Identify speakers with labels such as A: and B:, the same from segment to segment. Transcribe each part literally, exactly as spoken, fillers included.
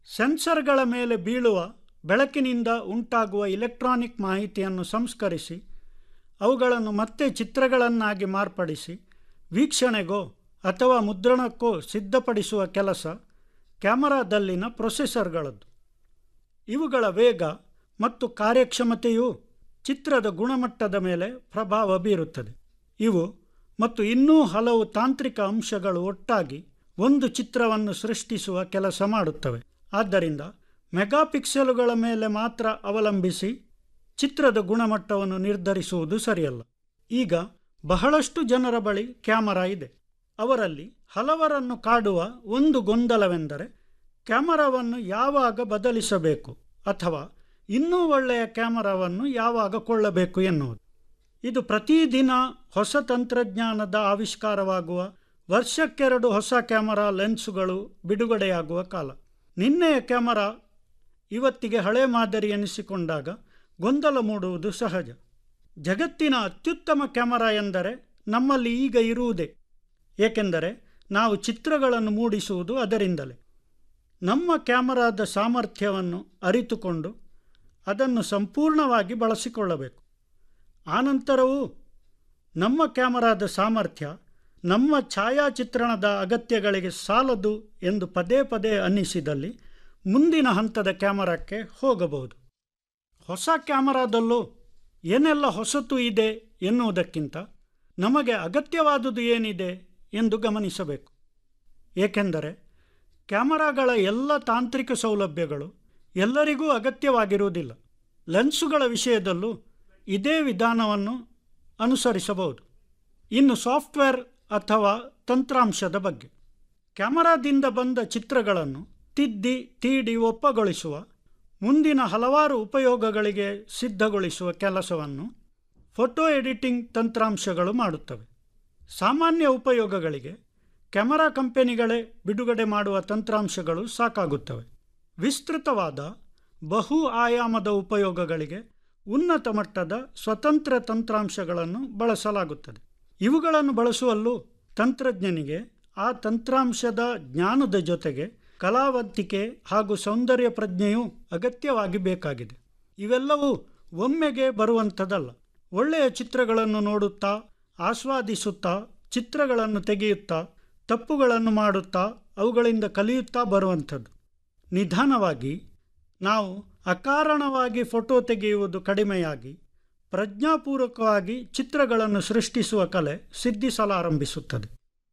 A: ಸೆನ್ಸರ್ಗಳ ಮೇಲೆ ಬೀಳುವ ಬೆಳಕಿನಿಂದ ಉಂಟಾಗುವ ಇಲೆಕ್ಟ್ರಾನಿಕ್ ಮಾಹಿತಿಯನ್ನು ಸಂಸ್ಕರಿಸಿ ಅವುಗಳನ್ನು ಮತ್ತೆ ಚಿತ್ರಗಳನ್ನಾಗಿ ಮಾರ್ಪಡಿಸಿ ವೀಕ್ಷಣೆಗೋ ಅಥವಾ ಮುದ್ರಣಕ್ಕೋ ಸಿದ್ಧಪಡಿಸುವ ಕೆಲಸ ಕ್ಯಾಮರಾದಲ್ಲಿನ ಪ್ರೊಸೆಸರ್ಗಳದ್ದು. ಇವುಗಳ ವೇಗ ಮತ್ತು ಕಾರ್ಯಕ್ಷಮತೆಯು ಚಿತ್ರದ ಗುಣಮಟ್ಟದ ಮೇಲೆ ಪ್ರಭಾವ ಬೀರುತ್ತದೆ. ಇವು ಮತ್ತು ಇನ್ನೂ ಹಲವು ತಾಂತ್ರಿಕ ಅಂಶಗಳು ಒಟ್ಟಾಗಿ ಒಂದು ಚಿತ್ರವನ್ನು ಸೃಷ್ಟಿಸುವ ಕೆಲಸ ಮಾಡುತ್ತವೆ. ಆದ್ದರಿಂದ ಮೆಗಾಪಿಕ್ಸೆಲುಗಳ ಮೇಲೆ ಮಾತ್ರ ಅವಲಂಬಿಸಿ ಚಿತ್ರದ ಗುಣಮಟ್ಟವನ್ನು ನಿರ್ಧರಿಸುವುದು ಸರಿಯಲ್ಲ. ಈಗ ಬಹಳಷ್ಟು ಜನರ ಬಳಿ ಕ್ಯಾಮರಾ ಇದೆ. ಅವರಲ್ಲಿ ಹಲವರನ್ನು ಕಾಡುವ ಒಂದು ಗೊಂದಲವೆಂದರೆ ಕ್ಯಾಮರಾವನ್ನು ಯಾವಾಗ ಬದಲಿಸಬೇಕು ಅಥವಾ ಇನ್ನೂ ಒಳ್ಳೆಯ ಕ್ಯಾಮರಾವನ್ನು ಯಾವಾಗ ಕೊಳ್ಳಬೇಕು ಎನ್ನುವುದು. ಇದು ಪ್ರತಿದಿನ ಹೊಸ ತಂತ್ರಜ್ಞಾನದ ಆವಿಷ್ಕಾರವಾಗುವ, ವರ್ಷಕ್ಕೆರಡು ಹೊಸ ಕ್ಯಾಮರಾ ಲೆನ್ಸುಗಳು ಬಿಡುಗಡೆಯಾಗುವ ಕಾಲ. ನಿನ್ನೆಯ ಕ್ಯಾಮರಾ ಇವತ್ತಿಗೆ ಹಳೆ ಮಾದರಿ ಎನಿಸಿಕೊಂಡಾಗ ಗೊಂದಲ ಮೂಡುವುದು ಸಹಜ. ಜಗತ್ತಿನ ಅತ್ಯುತ್ತಮ ಕ್ಯಾಮರಾ ಎಂದರೆ ನಮ್ಮಲ್ಲಿ ಈಗ ಇರುವುದೇ, ಏಕೆಂದರೆ ನಾವು ಚಿತ್ರಗಳನ್ನು ಮೂಡಿಸುವುದು ಅದರಿಂದಲೇ. ನಮ್ಮ ಕ್ಯಾಮರಾದ ಸಾಮರ್ಥ್ಯವನ್ನು ಅರಿತುಕೊಂಡು ಅದನ್ನು ಸಂಪೂರ್ಣವಾಗಿ ಬಳಸಿಕೊಳ್ಳಬೇಕು. ಆನಂತರವೂ ನಮ್ಮ ಕ್ಯಾಮರಾದ ಸಾಮರ್ಥ್ಯ ನಮ್ಮ ಛಾಯಾಚಿತ್ರಣದ ಅಗತ್ಯಗಳಿಗೆ ಸಾಲದು ಎಂದು ಪದೇ ಪದೇ ಅನ್ನಿಸಿದಲ್ಲಿ ಮುಂದಿನ ಹಂತದ ಕ್ಯಾಮರಾಕ್ಕೆ ಹೋಗಬಹುದು. ಹೊಸ ಕ್ಯಾಮರಾದಲ್ಲೂ ಏನೆಲ್ಲ ಹೊಸತು ಇದೆ ಎನ್ನುವುದಕ್ಕಿಂತ ನಮಗೆ ಅಗತ್ಯವಾದುದು ಏನಿದೆ ಎಂದು ಗಮನಿಸಬೇಕು. ಏಕೆಂದರೆ ಕ್ಯಾಮರಾಗಳ ಎಲ್ಲ ತಾಂತ್ರಿಕ ಸೌಲಭ್ಯಗಳು ಎಲ್ಲರಿಗೂ ಅಗತ್ಯವಾಗಿರುವುದಿಲ್ಲ. ಲೆನ್ಸುಗಳ ವಿಷಯದಲ್ಲೂ ಇದೇ ವಿಧಾನವನ್ನು ಅನುಸರಿಸಬಹುದು. ಇನ್ನು ಸಾಫ್ಟ್ವೇರ್ ಅಥವಾ ತಂತ್ರಾಂಶದ ಬಗ್ಗೆ, ಕ್ಯಾಮರಾದಿಂದ ಬಂದ ಚಿತ್ರಗಳನ್ನು ತಿದ್ದಿ ತೀಡಿ ಒಪ್ಪಗೊಳಿಸುವ, ಮುಂದಿನ ಹಲವಾರು ಉಪಯೋಗಗಳಿಗೆ ಸಿದ್ಧಗೊಳಿಸುವ ಕೆಲಸವನ್ನು ಫೋಟೋ ಎಡಿಟಿಂಗ್ ತಂತ್ರಾಂಶಗಳು ಮಾಡುತ್ತವೆ. ಸಾಮಾನ್ಯ ಉಪಯೋಗಗಳಿಗೆ ಕ್ಯಾಮರಾ ಕಂಪೆನಿಗಳೇ ಬಿಡುಗಡೆ ಮಾಡುವ ತಂತ್ರಾಂಶಗಳು ಸಾಕಾಗುತ್ತವೆ. ವಿಸ್ತೃತವಾದ ಬಹು ಆಯಾಮದ ಉಪಯೋಗಗಳಿಗೆ ಉನ್ನತ ಮಟ್ಟದ ಸ್ವತಂತ್ರ ತಂತ್ರಾಂಶಗಳನ್ನು ಬಳಸಲಾಗುತ್ತದೆ. ಇವುಗಳನ್ನು ಬಳಸುವಲ್ಲೂ ತಂತ್ರಜ್ಞನಿಗೆ ಆ ತಂತ್ರಾಂಶದ ಜ್ಞಾನದ ಜೊತೆಗೆ ಕಲಾವಂತಿಕೆ ಹಾಗೂ ಸೌಂದರ್ಯ ಪ್ರಜ್ಞೆಯೂ ಅಗತ್ಯವಾಗಿ ಬೇಕಾಗಿದೆ. ಇವೆಲ್ಲವೂ ಒಮ್ಮೆಗೆ ಬರುವಂಥದ್ದಲ್ಲ. ಒಳ್ಳೆಯ ಚಿತ್ರಗಳನ್ನು ನೋಡುತ್ತಾ, ಆಸ್ವಾದಿಸುತ್ತಾ, ಚಿತ್ರಗಳನ್ನು ತೆಗೆಯುತ್ತಾ, ತಪ್ಪುಗಳನ್ನು ಮಾಡುತ್ತಾ, ಅವುಗಳಿಂದ ಕಲಿಯುತ್ತಾ ಬರುವಂಥದ್ದು. ನಿಧಾನವಾಗಿ ನಾವು ಅಕಾರಣವಾಗಿ ಫೋಟೋ ತೆಗೆಯುವುದು ಕಡಿಮೆಯಾಗಿ ಪ್ರಜ್ಞಾಪೂರ್ವಕವಾಗಿ ಚಿತ್ರಗಳನ್ನು ಸೃಷ್ಟಿಸುವ ಕಲೆ ಸಿದ್ಧಿಸಲಾರಂಭಿಸುತ್ತದೆ.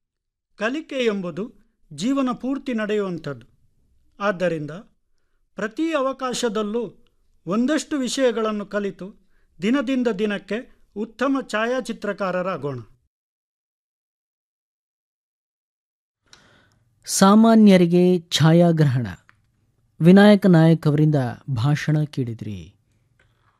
A: ಕಲಿಕೆ ಎಂಬುದು ಜೀವನ ಪೂರ್ತಿ ನಡೆಯುವಂಥದ್ದು. ಆದ್ದರಿಂದ ಪ್ರತಿ ಅವಕಾಶದಲ್ಲೂ ಒಂದಷ್ಟು ವಿಷಯಗಳನ್ನು ಕಲಿತು ದಿನದಿಂದ ದಿನಕ್ಕೆ ಉತ್ತಮ ಛಾಯಾಚಿತ್ರಕಾರರಾಗೋಣ.
B: ಸಾಮಾನ್ಯರಿಗೆ ಛಾಯಾಗ್ರಹಣ, ವಿನಾಯಕ ನಾಯಕ್ ಅವರಿಂದ ಭಾಷಣ ಕೇಳಿದ್ರಿ.